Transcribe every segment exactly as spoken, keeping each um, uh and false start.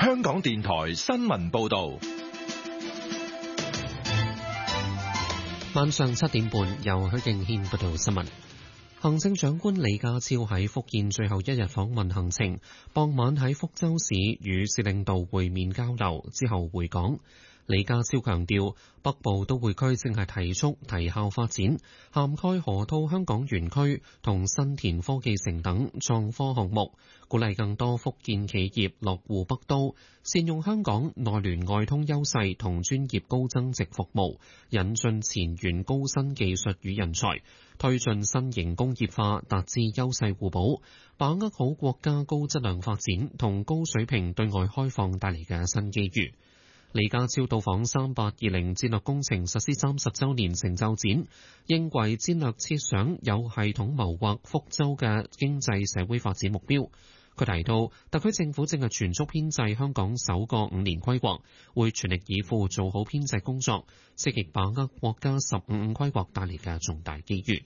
香港電台新聞報道。 晚上七點半，由許敬軒報道新聞。行政長官李家超喺福建最後一日訪問行程，傍晚喺福州市與市領導會面交流，之後回港。李家超強調，北部都會區正係提速提效發展，涵蓋河套香港園區同新田科技城等創科項目，鼓勵更多福建企業落戶北都，善用香港內聯外通優勢同專業高增值服務，引進前沿高新技術與人才，推進新型工業化，達至優勢互補，把握好國家高質量發展同高水平對外開放帶嚟嘅新機遇。李家超到訪三八二零戰略工程實施三十週年成就展，認為戰略設想有系統謀劃福州嘅經濟社會發展目標。佢提到，特區政府正係全速編製香港首個五年規劃，會全力以赴做好編製工作，積極把握國家十五五規劃帶嚟嘅重大機遇。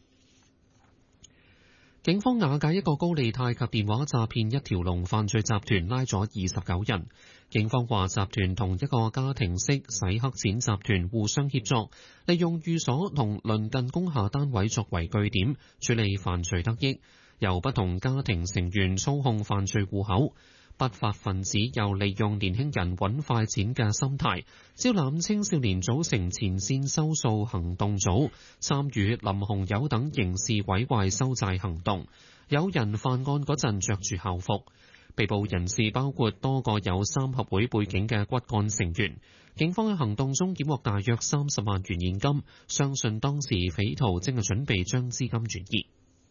警方瓦解一個高利貸及電話詐騙一條龍犯罪集團，拉咗二十九人。警方話，集團同一個家庭式洗黑錢集團互相協作，利用寓所同鄰近工廈單位作為據點，處理犯罪得益，由不同家庭成員操控犯罪戶口。不法分子又利用年輕人揾快錢嘅心態，招攬青少年組成前線收數行動組，參與林紅友等刑事毀壞收債行動。有人犯案嗰陣着住校服。被捕人士包括多個有三合會背景嘅骨幹成員。警方喺行動中檢獲大約三十萬元現金，相信當時匪徒正係準備將資金轉移。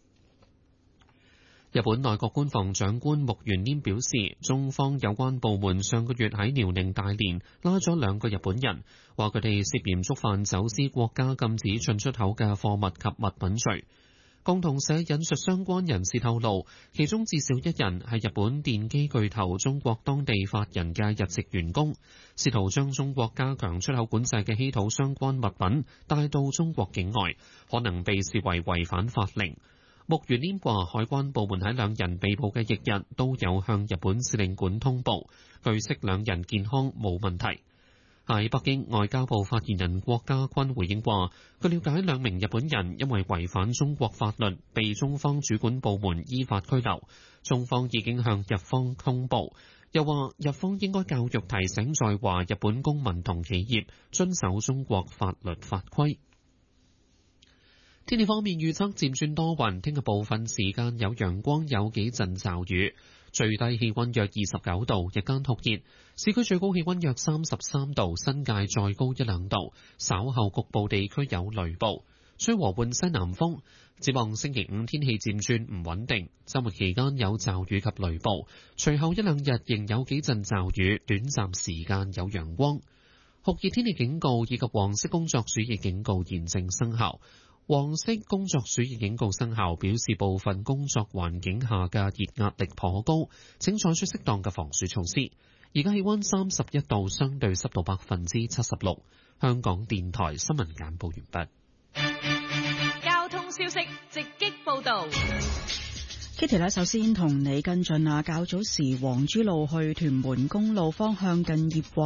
日本內閣官房長官木原稔表示，中方有關部門上個月喺遼寧大連拉咗兩個日本人，話佢哋涉嫌觸犯走私國家禁止進出口嘅貨物及物品罪。共同社引述相關人士透露，其中至少一人係日本電機巨頭中國當地法人嘅日籍員工，試圖將中國加強出口管制嘅稀土相關物品帶到中國境外，可能被視為違反法令。木原稔話，海關部門喺兩人被捕嘅翌日都有向日本使領館通報，據悉兩人健康冇問題。喺北京，外交部發言人郭家軍回應話，據了解，兩名日本人因為違反中國法律，被中方主管部門依法拘留，中方已經向日方通報。又話日方應該教育提醒在華日本公民同企業遵守中國法律法規。天氣方面預測漸轉多雲，聽日部分時間有陽光，有幾陣驟雨，最低氣溫約二十九度，日間酷熱，市區最高氣溫約三十三度，新界再高一兩度，稍後局部地區有雷暴，吹和緩西南風。展望星期五天氣漸轉唔穩定，週末期間有驟雨及雷暴，隨後一兩日仍有幾陣驟雨，短暫時間有陽光。酷熱天氣警告以及黃色工作暑熱警告現正生效。黃色工作暑熱警告生效，表示部分工作環境下嘅熱壓力頗高，請採取適當嘅防暑措施。而家氣溫三十一度，相對濕度百分之七十六。香港電台新聞簡報完畢。交通消息直擊報道。 Kitty 呢，首先同你跟進啊，較早時黃珠路去屯門公路方向近葉旺